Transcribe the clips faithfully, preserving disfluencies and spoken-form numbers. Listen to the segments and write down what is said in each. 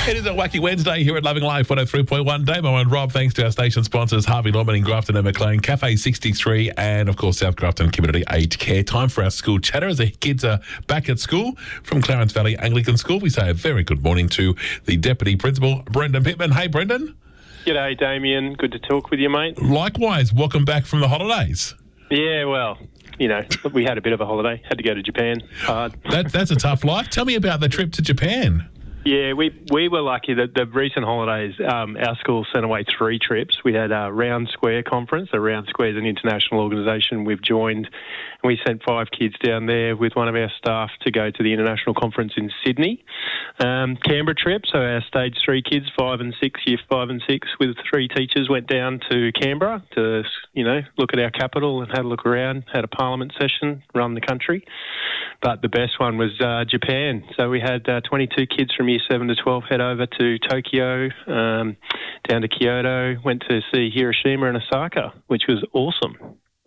It is a wacky Wednesday here at Loving Life one oh three point one. Damo and Rob, thanks to our station sponsors, Harvey Norman in Grafton and Maclean, Cafe sixty-three, and of course, South Grafton Community Aged Care. Time for our school chatter as the kids are back at school from Clarence Valley Anglican School. We say a very good morning to the Deputy Principal, Brendan Pittman. Hey, Brendan. G'day, Damien. Good to talk with you, mate. Likewise. Welcome back from the holidays. Yeah, well, you know, we had a bit of a holiday. Had to go to Japan. Hard. That, that's a tough life. Tell me about the trip to Japan. Yeah, we we were lucky that the recent holidays, um, our school sent away three trips. We had a Round Square conference. A Round Square is an international organisation we've joined. And we sent five kids down there with one of our staff to go to the international conference in Sydney. Um, Canberra trip, so our stage three kids, five and six, year five and six, with three teachers, went down to Canberra to, you know, look at our capital and had a look around, had a parliament session, run the country. But the best one was uh, Japan. So we had uh, twenty-two kids from year seven to twelve head over to Tokyo, um, down to Kyoto, went to see Hiroshima and Osaka, which was awesome.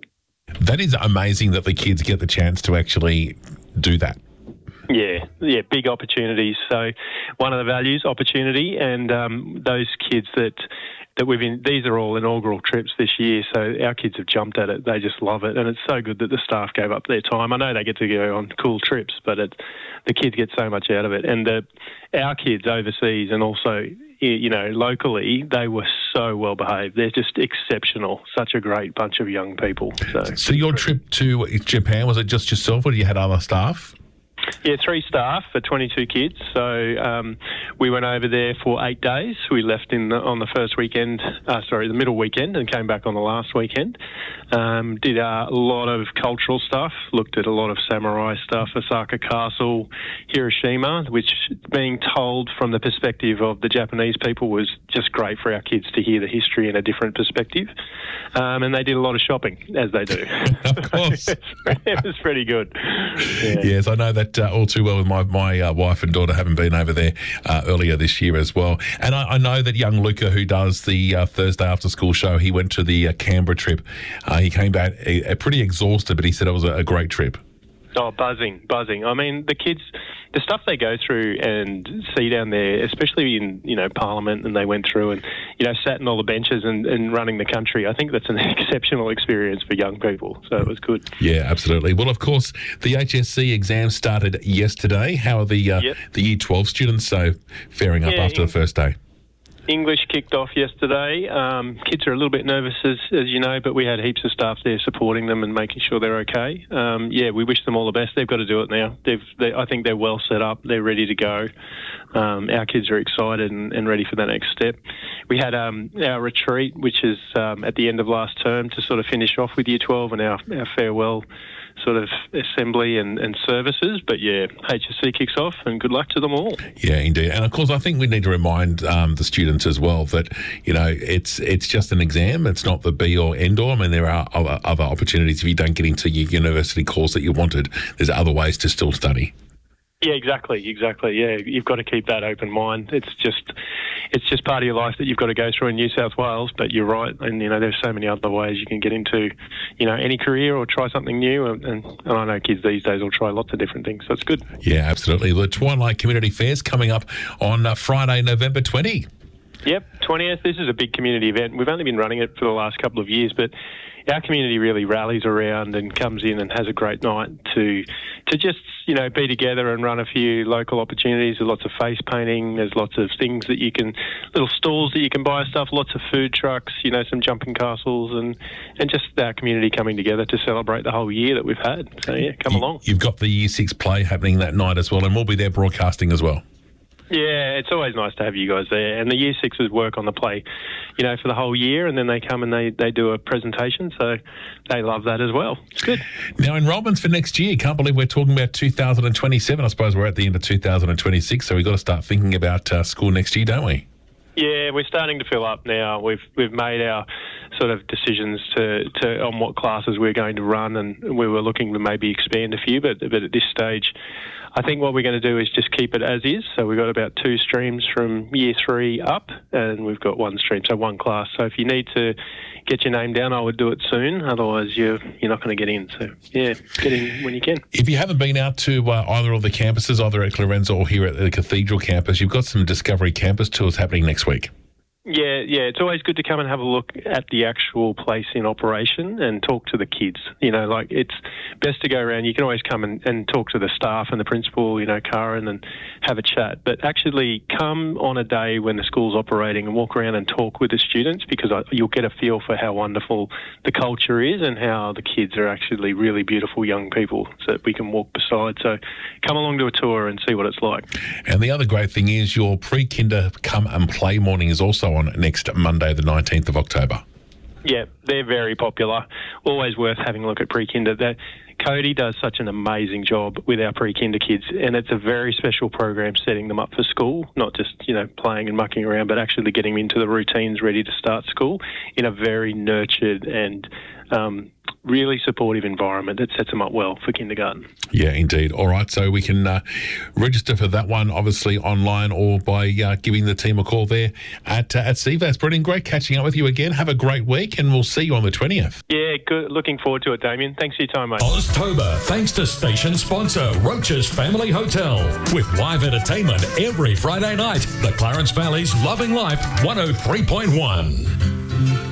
That is amazing that the kids get the chance to actually do that. Yeah, yeah, big opportunities. So one of the values, opportunity, and um, those kids that that we've been, these are all inaugural trips this year, so our kids have jumped at it. They just love it, and it's so good that the staff gave up their time. I know they get to go on cool trips, but it, the kids get so much out of it. And the, our kids overseas and also, you know, locally, they were so well behaved. They're just exceptional. Such a great bunch of young people. So, so your trip to Japan, was it just yourself or you had other staff? Yeah, three staff for twenty-two kids. So um, we went over there for eight days. We left in the, on the first weekend, uh, sorry, the middle weekend, and came back on the last weekend. Um, did a lot of cultural stuff, looked at a lot of samurai stuff, Osaka Castle, Hiroshima, which being told from the perspective of the Japanese people was just great for our kids to hear the history in a different perspective. Um, and they did a lot of shopping, as they do. Of course. It was pretty good. Yeah. Yes, I know that uh, all too well with my, my uh, wife and daughter having been over there uh, earlier this year as well. And I, I know that young Luca, who does the uh, Thursday after school show, he went to the uh, Canberra trip. Uh, he came back uh, pretty exhausted, but he said it was a, a great trip. Oh, buzzing, buzzing. I mean, the kids, the stuff they go through and see down there, especially in, you know, Parliament, and they went through and, you know, sat in all the benches and, and running the country. I think that's an exceptional experience for young people, so it was good. Yeah, absolutely. Well, of course, the H S C exams started yesterday. How are the uh, yep. the Year twelve students so faring up yeah, after in- the first day? English kicked off yesterday. Um, kids are a little bit nervous, as, as you know, but we had heaps of staff there supporting them and making sure they're okay. Um, yeah, we wish them all the best. They've got to do it now. They've, they, I think they're well set up. They're ready to go. Um, our kids are excited and, and ready for the next step. We had um, our retreat, which is um, at the end of last term, to sort of finish off with Year twelve and our, our farewell sort of assembly and, and services. But yeah, H S C kicks off and good luck to them all. Yeah, indeed. And of course, I think we need to remind um, the students as well that, you know, it's it's just an exam. It's not the be or end all. I mean, there are other, other opportunities. If you don't get into your university course that you wanted, there's other ways to still study. Yeah, exactly, exactly. Yeah, you've got to keep that open mind. It's just, it's just part of your life that you've got to go through in New South Wales. But you're right, and you know, there's so many other ways you can get into, you know, any career or try something new. And, and, and I know kids these days will try lots of different things, so it's good. Yeah, absolutely. The Twilight Community Fairs coming up on uh, Friday, November twentieth. Yep, twentieth. This is a big community event. We've only been running it for the last couple of years, but our community really rallies around and comes in and has a great night to to just, you know, be together and run a few local opportunities. There's lots of face painting. There's lots of things that you can, little stalls that you can buy stuff, lots of food trucks, you know, some jumping castles and, and just our community coming together to celebrate the whole year that we've had. So, yeah, come you, along. You've got the Year six play happening that night as well, and we'll be there broadcasting as well. Yeah, it's always nice to have you guys there. And the Year Sixes work on the play, you know, for the whole year, and then they come and they, they do a presentation, so they love that as well. It's good. Now, enrolments for next year, can't believe we're talking about two thousand twenty-seven. I suppose we're at the end of two thousand twenty-six, so we've got to start thinking about uh, school next year, don't we? Yeah, we're starting to fill up now. We've we've made our sort of decisions to, to on what classes we're going to run, and we were looking to maybe expand a few, but but at this stage, I think what we're going to do is just keep it as is. So we've got about two streams from year three up, and we've got one stream, so one class. So if you need to get your name down, I would do it soon. Otherwise, you're you're not going to get in. So yeah, get in when you can. If you haven't been out to uh, either of the campuses, either at Clorenza or here at the Cathedral campus, you've got some Discovery Campus tours happening next week. Yeah, yeah, it's always good to come and have a look at the actual place in operation and talk to the kids. You know, like it's best to go around. You can always come and, and talk to the staff and the principal, you know, Karen, and have a chat. But actually come on a day when the school's operating and walk around and talk with the students, because you'll get a feel for how wonderful the culture is and how the kids are actually really beautiful young people that we can walk beside. So come along to a tour and see what it's like. And the other great thing is your pre-kinder come and play morning is also on next Monday, the nineteenth of October. Yeah, they're very popular. Always worth having a look at pre-kinder. That Cody does such an amazing job with our pre-kinder kids, and it's a very special program setting them up for school, not just, you know, playing and mucking around, but actually getting them into the routines ready to start school in a very nurtured and um, really supportive environment that sets them up well for kindergarten. Yeah, indeed. All right, so we can uh, register for that one, obviously online or by uh, giving the team a call there at uh, at C V A S. Brilliant, great catching up with you again. Have a great week, and we'll see you on the twentieth. Yeah, good. Looking forward to it, Damien. Thanks for your time, mate. Oztober, thanks to station sponsor Roach's Family Hotel, with live entertainment every Friday night. The Clarence Valley's Loving Life one oh three point one.